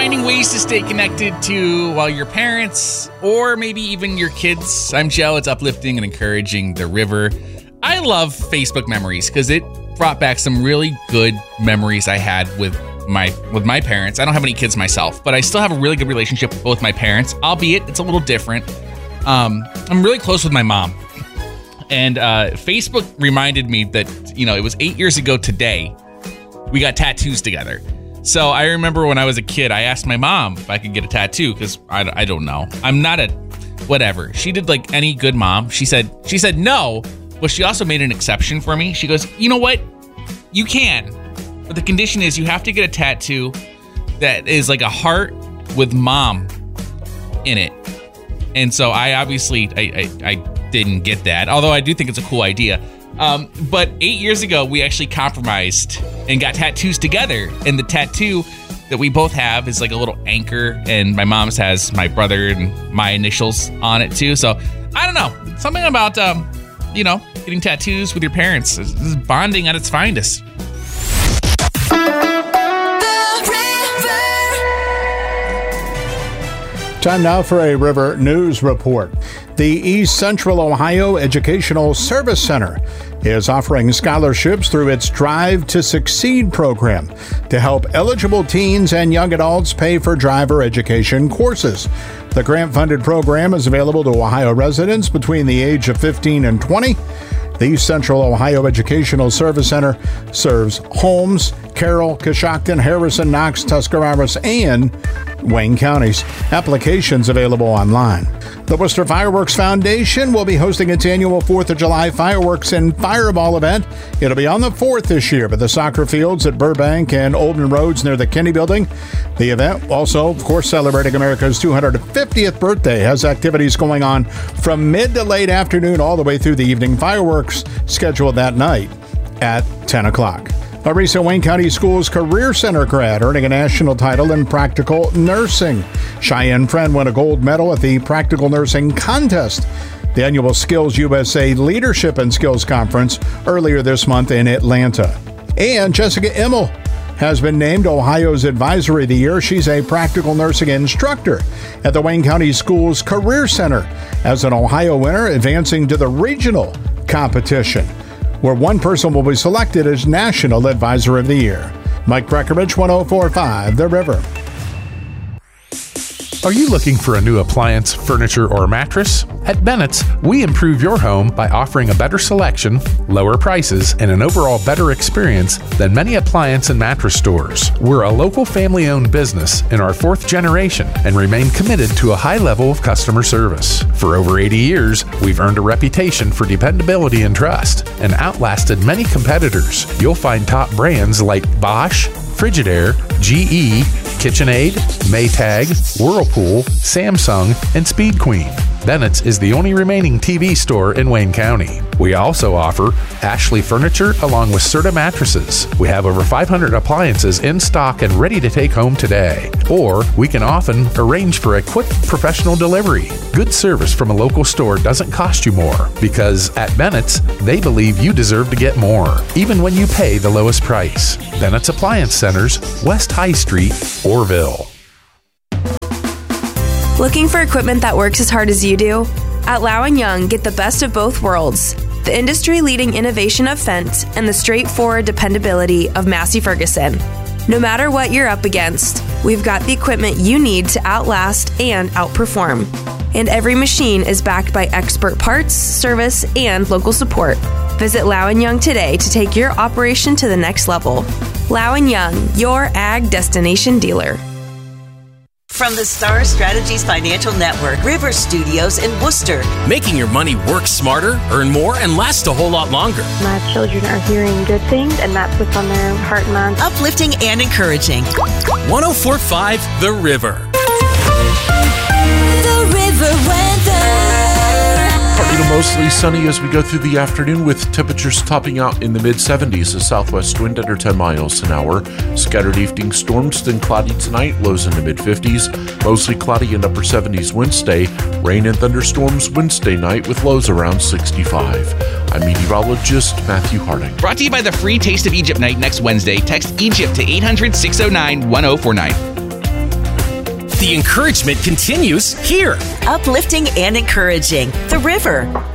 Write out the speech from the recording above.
finding ways to stay connected to, your parents or maybe even your kids. I'm Joe. It's uplifting and encouraging the river. I love Facebook memories because it brought back some really good memories I had with my parents. I don't have any kids myself, but I still have a really good relationship with both my parents, albeit it's a little different. I'm really close with my mom. And Facebook reminded me that, it was 8 years ago today, we got tattoos together. So I remember when I was a kid, I asked my mom if I could get a tattoo because I don't know. I'm not a whatever. She did like any good mom. She said no, but she also made an exception for me. She goes, you know what? You can. But the condition is you have to get a tattoo that is like a heart with mom in it. And so I obviously didn't get that, although I do think it's a cool idea. But 8 years ago, we actually compromised and got tattoos together. And the tattoo that we both have is like a little anchor. And my mom's has my brother and my initials on it too. So I don't know. Something about, getting tattoos with your parents is bonding at its finest. Time now for a River News Report. The East Central Ohio Educational Service Center is offering scholarships through its Drive to Succeed program to help eligible teens and young adults pay for driver education courses. The grant-funded program is available to Ohio residents between the age of 15 and 20. The East Central Ohio Educational Service Center serves Holmes, Carroll, Coshocton, Harrison, Knox, Tuscarawas, and Wayne counties. Applications available online. The Worcester Fireworks Foundation will be hosting its annual 4th of July fireworks and fireball event. It'll be on the 4th this year at the soccer fields at Burbank and Olden Roads near the Kinney Building. The event, also, of course, celebrating America's 250th birthday, has activities going on from mid to late afternoon all the way through the evening. Fireworks scheduled that night at 10 o'clock. A recent Wayne County Schools Career Center grad earning a national title in practical nursing. Cheyenne Friend won a gold medal at the Practical Nursing Contest, the annual Skills USA Leadership and Skills Conference earlier this month in Atlanta. And Jessica Immel has been named Ohio's Advisory of the Year. She's a practical nursing instructor at the Wayne County Schools Career Center as an Ohio winner, advancing to the regional competition, where one person will be selected as National Advisor of the Year. Mike Breckenridge, 104.5 The River. Are you looking for a new appliance, furniture, or mattress? At Bennett's, we improve your home by offering a better selection, lower prices, and an overall better experience than many appliance and mattress stores. We're a local family-owned business in our 4th generation and remain committed to a high level of customer service. For over 80 years, we've earned a reputation for dependability and trust and outlasted many competitors. You'll find top brands like Bosch, Frigidaire, GE, KitchenAid, Maytag, Whirlpool, Samsung, and Speed Queen. Bennett's is the only remaining TV store in Wayne County. We also offer Ashley Furniture along with Serta mattresses. We have over 500 appliances in stock and ready to take home today. Or we can often arrange for a quick professional delivery. Good service from a local store doesn't cost you more because at Bennett's, they believe you deserve to get more, even when you pay the lowest price. Bennett's Appliance Centers, West High Street, Orville. Looking for equipment that works as hard as you do? At Lau & Young, get the best of both worlds. The industry-leading innovation of Fendt and the straightforward dependability of Massey Ferguson. No matter what you're up against, we've got the equipment you need to outlast and outperform. And every machine is backed by expert parts, service, and local support. Visit Lau & Young today to take your operation to the next level. Lau & Young, your ag destination dealer. From the Star Strategies Financial Network, River Studios in Worcester. Making your money work smarter, earn more, and last a whole lot longer. My children are hearing good things, and that's what's on their heart and mind. Uplifting and encouraging. 104.5 The River. The River weather. Partly to mostly sunny as we go through the afternoon with temperatures topping out in the mid-70s. A southwest wind under 10 miles an hour. Scattered evening storms, then cloudy tonight, lows in the mid-50s. Mostly cloudy and upper 70s Wednesday. Rain and thunderstorms Wednesday night with lows around 65. I'm meteorologist Matthew Harding. Brought to you by the free Taste of Egypt night next Wednesday. Text Egypt to 800-609-1049. The encouragement continues here. Uplifting and encouraging. The River.